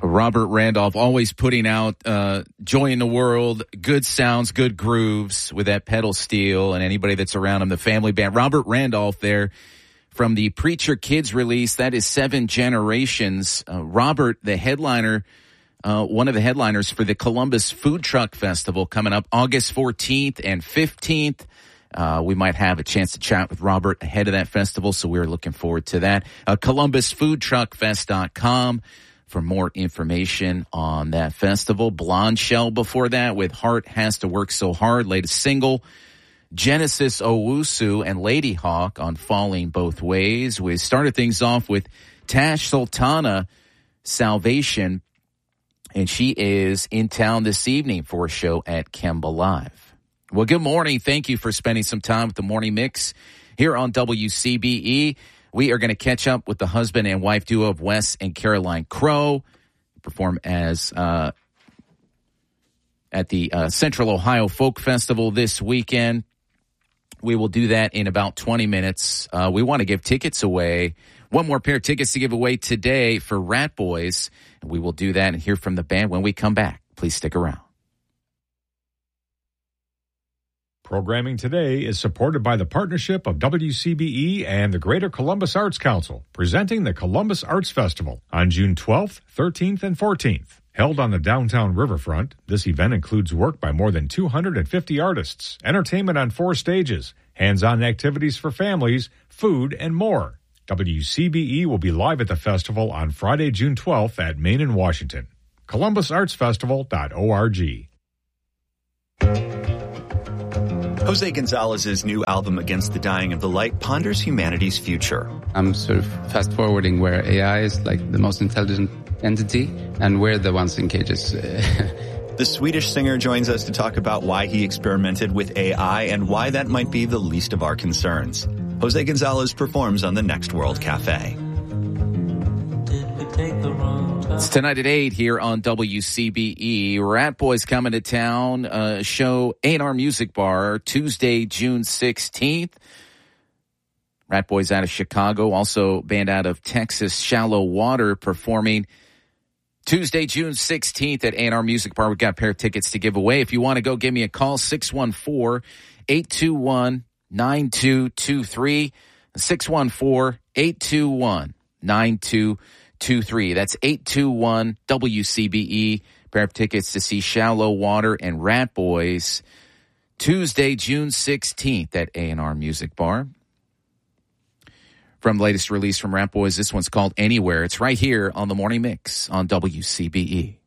Robert Randolph always putting out joy in the world, good sounds, good grooves with that pedal steel, and anybody that's around him, the family band. Robert Randolph there from the Preacher Kids release. That is 7 Generations. Robert, the headliner, one of the headliners for the Columbus Food Truck Festival coming up August 14th and 15th. We might have a chance to chat with Robert ahead of that festival, so we're looking forward to that. ColumbusFoodTruckFest.com for more information on that festival. Blonde Shell before that with Heart Has to Work So Hard, latest single. Genesis Owusu and Lady Hawk on Falling Both Ways. We started things off with Tash Sultana, Salvation, and she is in town this evening for a show at Kemba Live. Well, good morning. Thank you for spending some time with the Morning Mix here on WCBE. We are going to catch up with the husband and wife duo of Wes and Caroline Crow, perform as at the Central Ohio Folk Festival this weekend. We will do that in about 20 minutes. We want to give tickets away. One more pair of tickets to give away today for Rat Boys. And we will do that and hear from the band when we come back. Please stick around. Programming today is supported by the partnership of WCBE and the Greater Columbus Arts Council, presenting the Columbus Arts Festival on June 12th, 13th, and 14th. Held on the downtown riverfront, this event includes work by more than 250 artists, entertainment on 4 stages, hands-on activities for families, food, and more. WCBE will be live at the festival on Friday, June 12th at Main and Washington. ColumbusArtsFestival.org. Jose Gonzalez's new album, Against the Dying of the Light, ponders humanity's future. I'm sort of fast-forwarding where AI is like the most intelligent entity, and we're the ones in cages. The Swedish singer joins us to talk about why he experimented with AI and why that might be the least of our concerns. Jose Gonzalez performs on the Next World Cafe. It's tonight at 8 here on WCBE. Rat Boys coming to town. Show A&R Music Bar Tuesday, June 16th. Rat Boys out of Chicago. Also band out of Texas, Shallow Water, performing Tuesday, June 16th at A&R Music Bar. We've got a pair of tickets to give away. If you want to go, give me a call, 614-821-9223. 614-821-9223. That's 821 WCBE. Pair of tickets to see Shallow Water and Rat Boys Tuesday, June 16th at A&R Music Bar. From latest release from Rat Boys, this one's called Anywhere. It's right here on the Morning Mix on WCBE.